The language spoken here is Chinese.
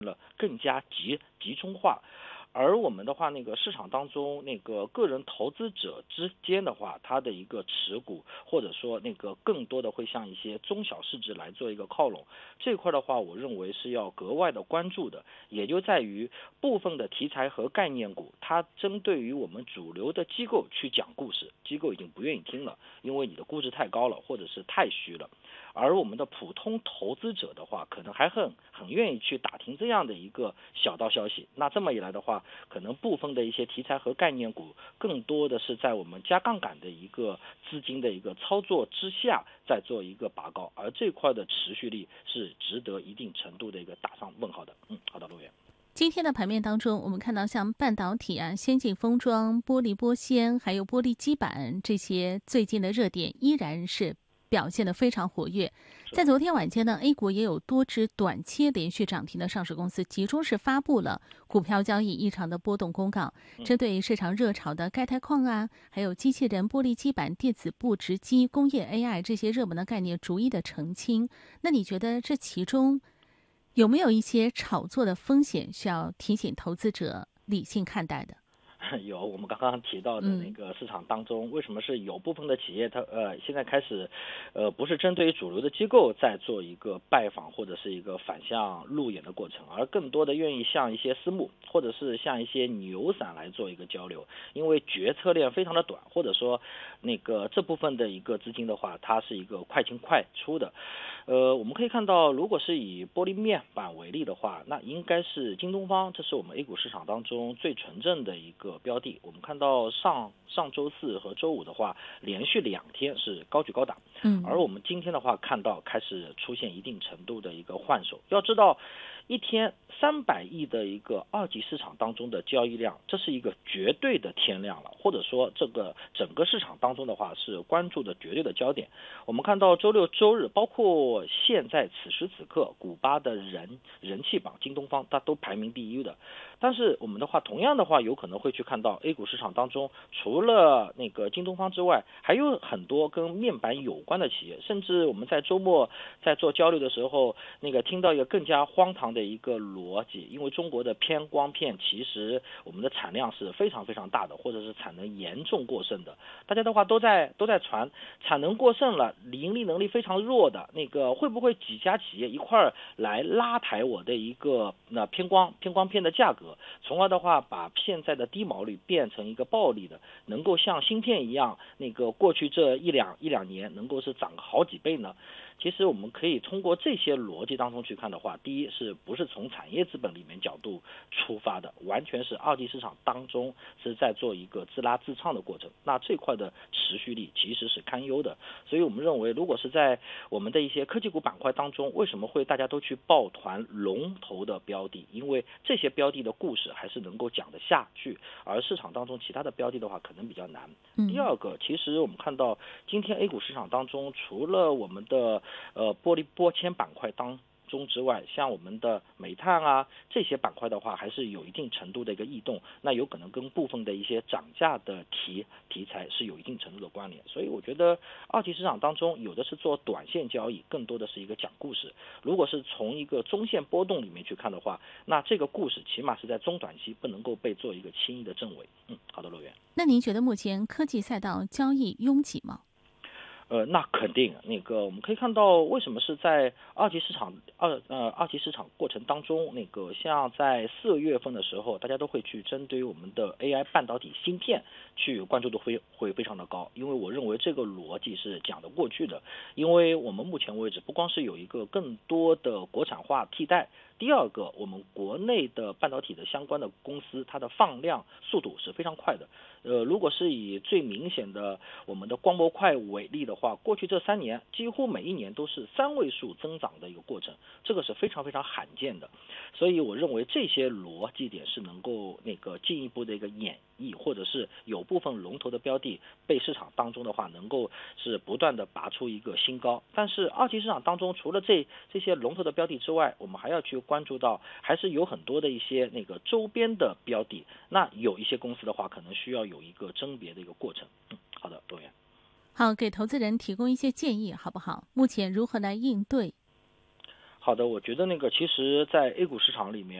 了更加集中化。而我们的话，市场当中个人投资者之间的话，他的一个持股或者说更多的会向一些中小市值来做一个靠拢，这块的话，我认为是要格外的关注的，也就在于部分的题材和概念股，它针对于我们主流的机构去讲故事，机构已经不愿意听了，因为你的估值太高了，或者是太虚了。而我们的普通投资者的话，可能还很愿意去打听这样的一个小道消息。那这么一来的话，可能部分的一些题材和概念股，更多的是在我们加杠杆的一个资金的一个操作之下，在做一个拔高，而这块的持续力是值得一定程度的一个打上问号的。好的，陆源。 今天的盘面当中，我们看到像半导体啊、先进封装、玻璃玻纤，还有玻璃基板这些最近的热点依然是表现得非常活跃。在昨天晚间呢 ，A 股也有多只短期连续涨停的上市公司，集中是发布了股票交易异常的波动公告，针对市场热炒的钙钛矿啊，还有机器人、玻璃基板、电子布直机、工业 AI 这些热门的概念，逐一的澄清。那你觉得这其中有没有一些炒作的风险需要提醒投资者理性看待的？ 有，我们刚刚提到的市场当中，为什么是有部分的企业它现在开始不是针对于主流的机构在做一个拜访或者是一个反向路演的过程，而更多的愿意向一些私募或者是向一些牛散来做一个交流，因为决策链非常的短，或者说这部分的一个资金的话，它是一个快进快出的。我们可以看到，如果是以玻璃面板为例的话，那应该是京东方，这是我们 A 股市场当中最纯正的一个标的。我们看到上周四和周五的话，连续2天是高举高打，而我们今天的话看到开始出现一定程度的一个换手。要知道，一天300亿的一个二级市场当中的交易量，这是一个绝对的天量了，或者说这个整个市场当中的话是关注的绝对的焦点。我们看到周六周日，包括现在此时此刻，股吧的人气榜，京东方它都排名第一的。但是我们的话，同样的话，有可能会去看到 A 股市场当中，除了京东方之外，还有很多跟面板有关的企业，甚至我们在周末在做交流的时候，听到一个更加荒唐的一个逻辑，因为中国的偏光片其实我们的产量是非常非常大的，或者是产能严重过剩的，大家的话都在传产能过剩了，盈利能力非常弱的会不会几家企业一块儿来拉抬我的一个偏光片的价格，从而的话把现在的低毛率变成一个暴利的，能够像芯片一样过去这一两年能够是涨好几倍呢？其实我们可以通过这些逻辑当中去看的话，第一是不是从产业资本里面角度出发的，完全是二级市场当中是在做一个自拉自唱的过程，那这块的持续力其实是堪忧的。所以我们认为，如果是在我们的一些科技股板块当中，为什么会大家都去抱团龙头的标的？因为这些标的的故事还是能够讲得下去，而市场当中其他的标的的话可能比较难。第二个，其实我们看到今天 A 股市场当中，除了我们的玻璃玻纤板块当中之外，像我们的煤炭啊这些板块的话，还是有一定程度的一个异动，那有可能跟部分的一些涨价的题材是有一定程度的关联。所以我觉得二级市场当中有的是做短线交易，更多的是一个讲故事。如果是从一个中线波动里面去看的话，那这个故事起码是在中短期不能够被做一个轻易的证伪。好的，乐园。 那您觉得目前科技赛道交易拥挤吗？ 那肯定，我们可以看到，为什么是在二级市场过程当中，像在4月份的时候，大家都会去针对我们的 AI 半导体芯片去关注度会非常的高，因为我认为这个逻辑是讲得过去的，因为我们目前为止不光是有一个更多的国产化替代。第二个，我们国内的半导体的相关的公司，它的放量速度是非常快的。如果是以最明显的我们的光模块为例的话，过去这3年几乎每一年都是3位数增长的一个过程，这个是非常非常罕见的。所以我认为这些逻辑点是能够进一步的一个演绎，或者是有部分龙头的标的被市场当中的话能够是不断的拔出一个新高。但是二级市场当中除了这些龙头的标的之外，我们还要去关注到还是有很多的一些周边的标的，那有一些公司的话可能需要有一个甄别的一个过程。好的，罗源。 好，给投资人提供一些建议好不好？目前如何来应对？ 好的，我觉得其实，在 A 股市场里面。